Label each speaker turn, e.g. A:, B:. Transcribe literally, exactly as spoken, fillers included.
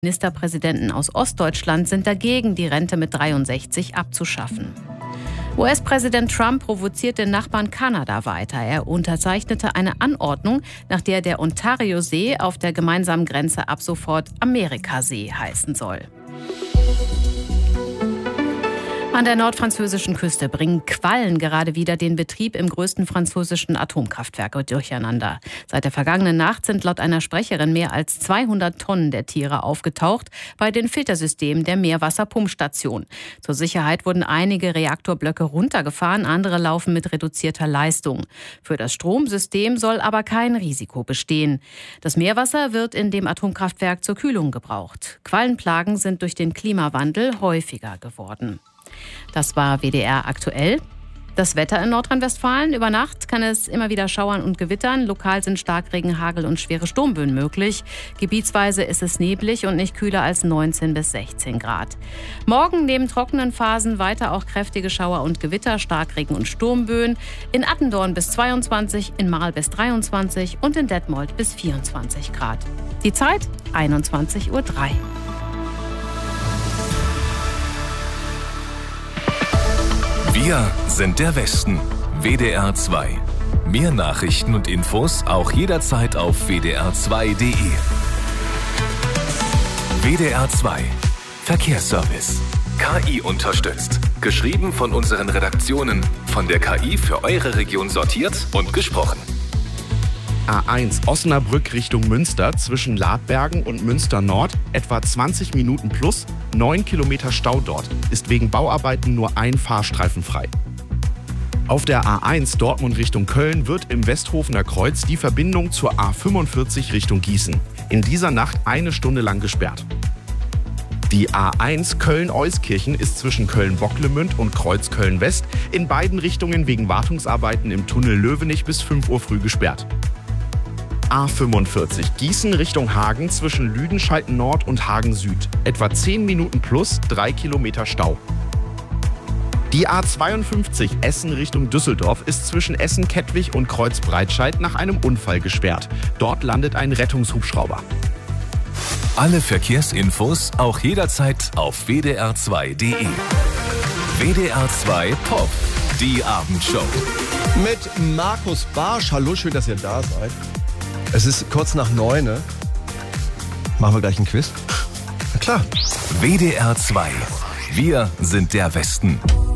A: Ministerpräsidenten aus Ostdeutschland sind dagegen, die Rente mit dreiundsechzig abzuschaffen. U S-Präsident Trump provoziert den Nachbarn Kanada weiter. Er unterzeichnete eine Anordnung, nach der der Ontario-See auf der gemeinsamen Grenze ab sofort Amerikasee heißen soll. An der nordfranzösischen Küste bringen Quallen gerade wieder den Betrieb im größten französischen Atomkraftwerk durcheinander. Seit der vergangenen Nacht sind laut einer Sprecherin mehr als zweihundert Tonnen der Tiere aufgetaucht bei den Filtersystemen der Meerwasserpumpstation. Zur Sicherheit wurden einige Reaktorblöcke runtergefahren, andere laufen mit reduzierter Leistung. Für das Stromsystem soll aber kein Risiko bestehen. Das Meerwasser wird in dem Atomkraftwerk zur Kühlung gebraucht. Quallenplagen sind durch den Klimawandel häufiger geworden. Das war W D R aktuell. Das Wetter in Nordrhein-Westfalen. Über Nacht kann es immer wieder schauern und gewittern. Lokal sind Starkregen, Hagel und schwere Sturmböen möglich. Gebietsweise ist es neblig und nicht kühler als neunzehn bis sechzehn Grad. Morgen neben trockenen Phasen weiter auch kräftige Schauer und Gewitter, Starkregen und Sturmböen. In Attendorn bis zweiundzwanzig, in Marl bis dreiundzwanzig und in Detmold bis vierundzwanzig Grad. Die Zeit einundzwanzig Uhr drei.
B: Wir sind der Westen. W D R zwei. Mehr Nachrichten und Infos auch jederzeit auf w d r zwei punkt d e. W D R zwei. Verkehrsservice. K I unterstützt. Geschrieben von unseren Redaktionen. Von der K I für eure Region sortiert und gesprochen.
C: A eins Osnabrück Richtung Münster zwischen Ladbergen und Münster Nord etwa zwanzig Minuten plus, neun Kilometer Stau dort, ist wegen Bauarbeiten nur ein Fahrstreifen frei. Auf der A eins Dortmund Richtung Köln wird im Westhofener Kreuz die Verbindung zur A fünfundvierzig Richtung Gießen in dieser Nacht eine Stunde lang gesperrt. Die A eins Köln-Euskirchen ist zwischen Köln-Bocklemünd und Kreuz Köln-West in beiden Richtungen wegen Wartungsarbeiten im Tunnel Löwenich bis fünf Uhr früh gesperrt. A fünfundvierzig Gießen Richtung Hagen zwischen Lüdenscheid Nord und Hagen Süd. Etwa zehn Minuten plus, drei Kilometer Stau. Die A zweiundfünfzig Essen Richtung Düsseldorf ist zwischen Essen-Kettwig und Kreuz-Breitscheid nach einem Unfall gesperrt. Dort landet ein Rettungshubschrauber.
B: Alle Verkehrsinfos auch jederzeit auf w d r zwei punkt d e. W D R zwei Pop, die Abendshow.
D: Mit Markus Barsch. Hallo, schön, dass ihr da seid. Es ist kurz nach neun, ne? Machen wir gleich ein Quiz? Na klar.
B: W D R zwei. Wir sind der Westen.